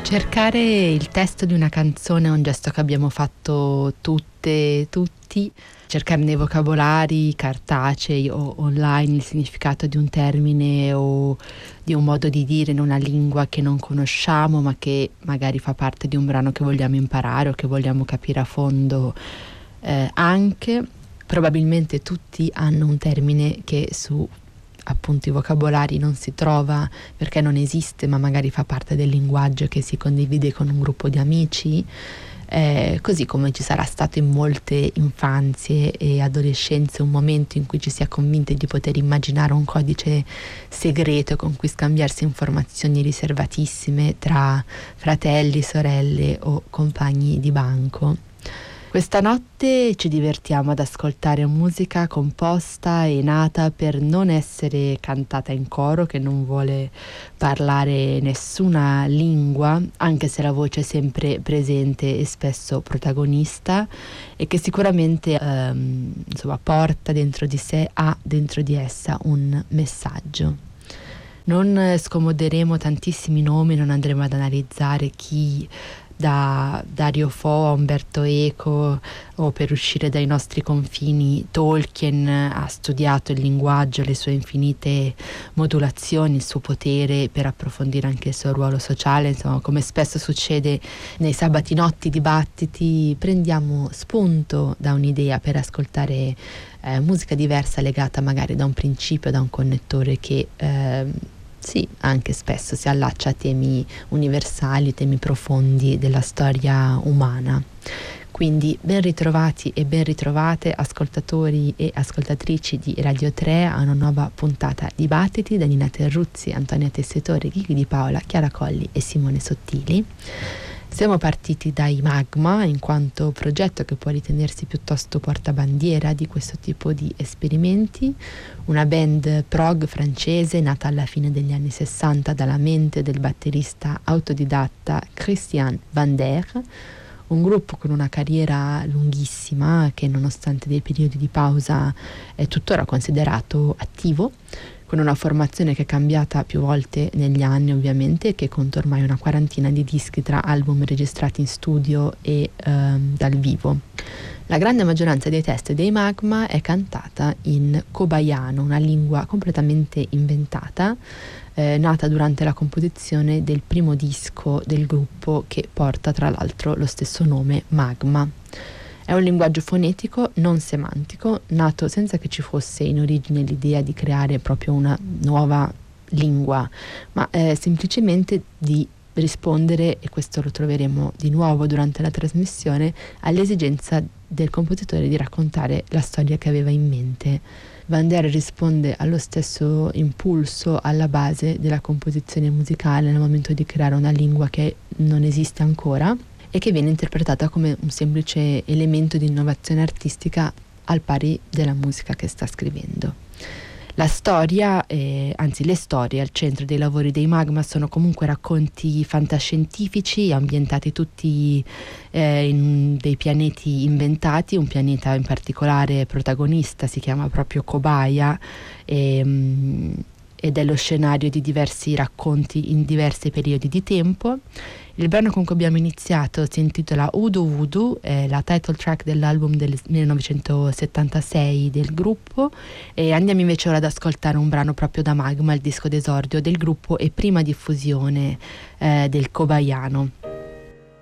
Cercare il testo di una canzone è un gesto che abbiamo fatto tutti. Cercare nei vocabolari cartacei o online il significato di un termine o di un modo di dire in una lingua che non conosciamo, ma che magari fa parte di un brano che vogliamo imparare o che vogliamo capire a fondo. Anche probabilmente tutti hanno un termine che su appunto i vocabolari non si trova perché non esiste, ma magari fa parte del linguaggio che si condivide con un gruppo di amici, così come ci sarà stato in molte infanzie e adolescenze un momento in cui ci si è convinti di poter immaginare un codice segreto con cui scambiarsi informazioni riservatissime tra fratelli, sorelle o compagni di banco. Questa notte ci divertiamo ad ascoltare musica composta e nata per non essere cantata in coro, che non vuole parlare nessuna lingua, anche se la voce è sempre presente e spesso protagonista, e che sicuramente porta dentro di sé, ha dentro di essa un messaggio. Non scomoderemo tantissimi nomi, non andremo ad analizzare chi da Dario Fo a Umberto Eco o, per uscire dai nostri confini, Tolkien ha studiato il linguaggio, le sue infinite modulazioni, il suo potere per approfondire anche il suo ruolo sociale. Insomma, come spesso succede nei sabatinotti dibattiti, prendiamo spunto da un'idea per ascoltare musica diversa legata magari da un principio, da un connettore che sì, anche spesso si allaccia a temi universali, temi profondi della storia umana. Quindi ben ritrovati e ben ritrovate ascoltatori e ascoltatrici di Radio 3 a una nuova puntata di Battiti da Nina Terruzzi, Antonia Tessitore, Ghighi Di Paola, Chiara Colli e Simone Sottili. Siamo partiti dai Magma in quanto progetto che può ritenersi piuttosto portabandiera di questo tipo di esperimenti, una band prog francese nata alla fine degli anni 60 dalla mente del batterista autodidatta Christian Vander, un gruppo con una carriera lunghissima che nonostante dei periodi di pausa è tuttora considerato attivo, con una formazione che è cambiata più volte negli anni ovviamente e che conta ormai una quarantina di dischi tra album registrati in studio e dal vivo. La grande maggioranza dei testi dei Magma è cantata in kobaiano, una lingua completamente inventata, nata durante la composizione del primo disco del gruppo che porta tra l'altro lo stesso nome, Magma. È un linguaggio fonetico, non semantico, nato senza che ci fosse in origine l'idea di creare proprio una nuova lingua, ma semplicemente di rispondere, e questo lo troveremo di nuovo durante la trasmissione, all'esigenza del compositore di raccontare la storia che aveva in mente. Vander risponde allo stesso impulso alla base della composizione musicale nel momento di creare una lingua che non esiste ancora e che viene interpretata come un semplice elemento di innovazione artistica al pari della musica che sta scrivendo. La storia, anzi le storie al centro dei lavori dei Magma sono comunque racconti fantascientifici ambientati tutti in dei pianeti inventati. Un pianeta in particolare protagonista si chiama proprio Cobaia ed è lo scenario di diversi racconti in diversi periodi di tempo. Il brano con cui abbiamo iniziato si intitola Udo Voodoo, è la title track dell'album del 1976 del gruppo, e andiamo invece ora ad ascoltare un brano proprio da Magma, il disco d'esordio del gruppo e prima diffusione del kobaiano.